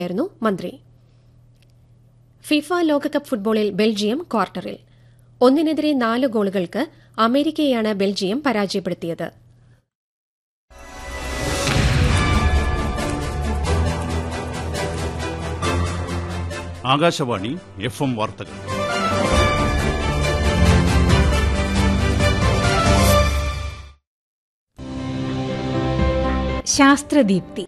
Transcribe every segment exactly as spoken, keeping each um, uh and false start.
ായിരുന്നു മന്ത്രി. ഫിഫ ലോകകപ്പ് ഫുട്ബോളിൽ ബെൽജിയം ക്വാർട്ടറിൽ. ഒന്നിനെതിരെ നാല് ഗോളുകൾക്ക് അമേരിക്കയെയാണ് ബെൽജിയം പരാജയപ്പെടുത്തിയത്. ആകാശവാണി എഫ് എം വാർത്തകൾ. ശാസ്ത്രദീപ്തി.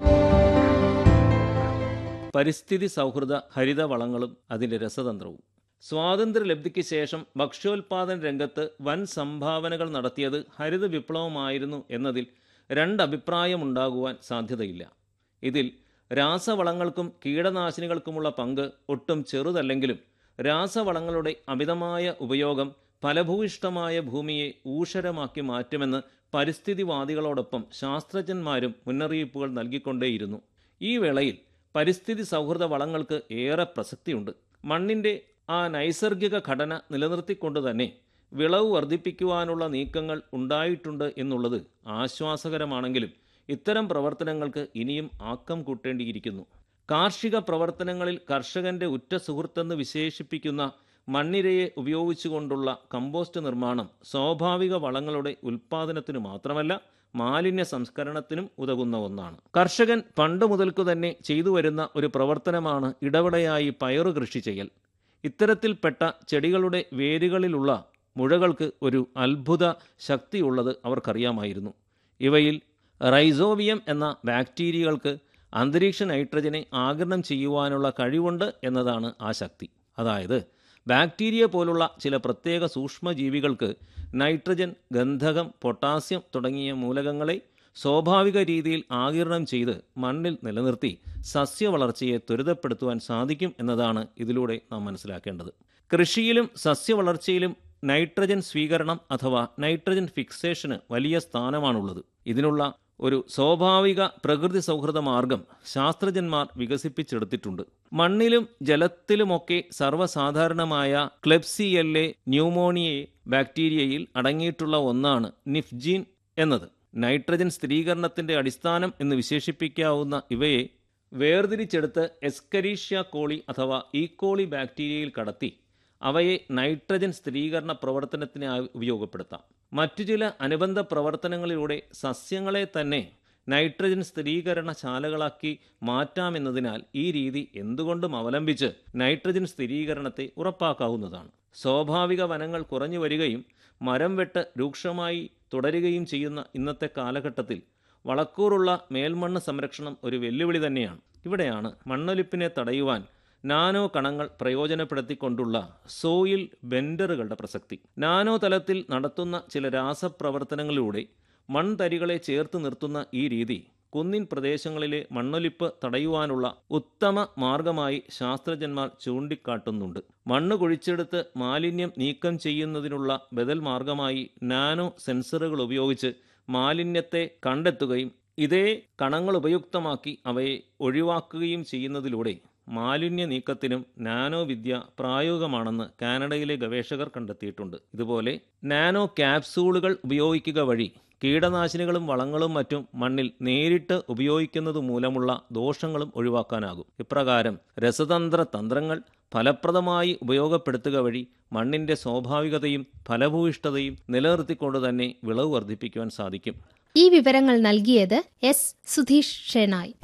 പരിസ്ഥിതി സൗഹൃദ ഹരിത വളങ്ങളും അതിൻ്റെ രസതന്ത്രവും. സ്വാതന്ത്ര്യലബ്ധിക്ക് ശേഷം ഭക്ഷ്യോൽപാദന രംഗത്ത് വൻ സംഭാവനകൾ നടത്തിയത് ഹരിത വിപ്ലവമായിരുന്നു എന്നതിൽ രണ്ടഭിപ്രായമുണ്ടാകുവാൻ സാധ്യതയില്ല. ഇതിൽ രാസവളങ്ങൾക്കും കീടനാശിനികൾക്കുമുള്ള പങ്ക് ഒട്ടും ചെറുതല്ലെങ്കിലും രാസവളങ്ങളുടെ അമിതമായ ഉപയോഗം ഫലഭൂയിഷ്ഠമായ ഭൂമിയെ ഊഷരമാക്കി മാറ്റുമെന്ന് പരിസ്ഥിതിവാദികളോടൊപ്പം ശാസ്ത്രജ്ഞന്മാരും മുന്നറിയിപ്പുകൾ നൽകിക്കൊണ്ടേയിരുന്നു. ഈ വേളയിൽ പരിസ്ഥിതി സൗഹൃദ വളങ്ങൾക്ക് ഏറെ പ്രസക്തിയുണ്ട്. മണ്ണിൻ്റെ ആ നൈസർഗിക ഘടന നിലനിർത്തിക്കൊണ്ട് തന്നെ വിളവ് വർദ്ധിപ്പിക്കുവാനുള്ള നീക്കങ്ങൾ ഉണ്ടായിട്ടുണ്ട് എന്നുള്ളത് ആശ്വാസകരമാണെങ്കിലും ഇത്തരം പ്രവർത്തനങ്ങൾക്ക് ഇനിയും ആക്കം കൂട്ടേണ്ടിയിരിക്കുന്നു. കാർഷിക പ്രവർത്തനങ്ങളിൽ കർഷകൻ്റെ ഉറ്റ സുഹൃത്തെന്ന് വിശേഷിപ്പിക്കുന്ന മണ്ണിരയെ ഉപയോഗിച്ചുകൊണ്ടുള്ള കമ്പോസ്റ്റ് നിർമ്മാണം സ്വാഭാവിക വളങ്ങളുടെ ഉൽപ്പാദനത്തിനു മാത്രമല്ല മാലിന്യ സംസ്കരണത്തിനും ഉതകുന്ന ഒന്നാണ്. കർഷകൻ പണ്ട് മുതൽക്കു തന്നെ ചെയ്തു വരുന്ന ഒരു പ്രവർത്തനമാണ് ഇടവിടെയായി പയറു കൃഷി ചെയ്യൽ. ഇത്തരത്തിൽപ്പെട്ട ചെടികളുടെ വേരുകളിലുള്ള മുഴകൾക്ക് ഒരു അത്ഭുത ശക്തിയുള്ളത് അവർക്കറിയാമായിരുന്നു. ഇവയിൽ റൈസോവിയം എന്ന ബാക്ടീരിയകൾക്ക് അന്തരീക്ഷ നൈട്രജനെ ആഗിരണം ചെയ്യുവാനുള്ള കഴിവുണ്ട് എന്നതാണ് ആ ശക്തി. അതായത് ബാക്ടീരിയ പോലുള്ള ചില പ്രത്യേക സൂക്ഷ്മജീവികൾക്ക് നൈട്രജൻ, ഗന്ധകം, പൊട്ടാസ്യം തുടങ്ങിയ മൂലകങ്ങളെ സ്വാഭാവിക രീതിയിൽ ആഗിരണം ചെയ്ത് മണ്ണിൽ നിലനിർത്തി സസ്യവളർച്ചയെ ത്വരിതപ്പെടുത്തുവാൻ സാധിക്കും എന്നതാണ് ഇതിലൂടെ നാം മനസ്സിലാക്കേണ്ടത്. കൃഷിയിലും സസ്യവളർച്ചയിലും നൈട്രജൻ സ്വീകരണം അഥവാ നൈട്രജൻ ഫിക്സേഷന് വലിയ സ്ഥാനമാണുള്ളത്. ഇതിനുള്ള ഒരു സ്വാഭാവിക പ്രകൃതി സൗഹൃദ മാർഗം ശാസ്ത്രജ്ഞന്മാർ വികസിപ്പിച്ചെടുത്തിട്ടുണ്ട്. മണ്ണിലും ജലത്തിലുമൊക്കെ സർവ്വസാധാരണമായ ക്ലെബ്സിയെല്ലെ ന്യൂമോണിയെ ബാക്ടീരിയയിൽ അടങ്ങിയിട്ടുള്ള ഒന്നാണ് നിഫ്ജീൻ എന്നത്. നൈട്രജൻ സ്ഥിരീകരണത്തിൻ്റെ അടിസ്ഥാനം എന്ന് വിശേഷിപ്പിക്കാവുന്ന ഇവയെ വേർതിരിച്ചെടുത്ത് എസ്കരീഷ്യ കോളി അഥവാ ഈക്കോളി ബാക്ടീരിയയിൽ കടത്തി അവയെ നൈട്രജൻ സ്ഥിരീകരണ പ്രവർത്തനത്തിനായി ഉപയോഗപ്പെടുത്താം. മറ്റു ചില അനുബന്ധ പ്രവർത്തനങ്ങളിലൂടെ സസ്യങ്ങളെ തന്നെ നൈട്രജൻ സ്ഥിരീകരണ ശാലകളാക്കി മാറ്റാമെന്നതിനാൽ ഈ രീതി എന്തുകൊണ്ടും അവലംബിച്ച് നൈട്രജൻ സ്ഥിരീകരണത്തെ ഉറപ്പാക്കാവുന്നതാണ്. സ്വാഭാവിക വനങ്ങൾ കുറഞ്ഞു വരികയും മരം വെട്ട് രൂക്ഷമായി തുടരുകയും ചെയ്യുന്ന ഇന്നത്തെ കാലഘട്ടത്തിൽ വളക്കൂറുള്ള മേൽമണ്ണ് സംരക്ഷണം ഒരു വെല്ലുവിളി തന്നെയാണ്. ഇവിടെയാണ് മണ്ണൊലിപ്പിനെ തടയുവാൻ നാനോ കണങ്ങൾ പ്രയോജനപ്പെടുത്തിക്കൊണ്ടുള്ള സോയിൽ ബെൻഡറുകളുടെ പ്രസക്തി. നാനോ തലത്തിൽ നടത്തുന്ന ചില രാസപ്രവർത്തനങ്ങളിലൂടെ മൺതരികളെ ചേർത്ത് നിർത്തുന്ന ഈ രീതി കുന്നിൻ പ്രദേശങ്ങളിലെ മണ്ണൊലിപ്പ് തടയുവാനുള്ള ഉത്തമ മാർഗമായി ശാസ്ത്രജ്ഞന്മാർ ചൂണ്ടിക്കാട്ടുന്നുണ്ട്. മണ്ണ് കുഴിച്ചെടുത്ത് മാലിന്യം നീക്കം ചെയ്യുന്നതിനുള്ള ബദൽ മാർഗമായി നാനോ സെൻസറുകൾ ഉപയോഗിച്ച് മാലിന്യത്തെ കണ്ടെത്തുകയും ഇതേ കണങ്ങൾ ഉപയുക്തമാക്കി അവയെ ഒഴിവാക്കുകയും ചെയ്യുന്നതിലൂടെ മാലിന്യ നീക്കത്തിനും നാനോ വിദ്യ പ്രായോഗികമാണെന്ന് കാനഡയിലെ ഗവേഷകർ കണ്ടെത്തിയിട്ടുണ്ട്. ഇതുപോലെ നാനോ ക്യാപ്സൂളുകൾ ഉപയോഗിക്കുക വഴി കീടനാശിനികളും വളങ്ങളും മറ്റും മണ്ണിൽ നേരിട്ട് ഉപയോഗിക്കുന്നത് മൂലമുള്ള ദോഷങ്ങളും ഒഴിവാക്കാനാകും. ഇപ്രകാരം രസതന്ത്ര തന്ത്രങ്ങൾ ഫലപ്രദമായി ഉപയോഗപ്പെടുത്തുക വഴി മണ്ണിൻ്റെ സ്വാഭാവികതയും ഫലഭൂയിഷ്ഠതയും നിലനിർത്തിക്കൊണ്ട് തന്നെ വിളവ് വർദ്ധിപ്പിക്കുവാൻ സാധിക്കും. ഈ വിവരങ്ങൾ നൽകിയത് S Sudheesh Shenoy.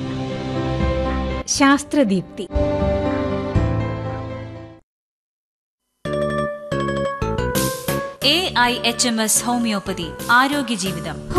ശാസ്ത്രദീപ്തി. A I H M S homeopathy ആരോഗ്യ ജീവിതം.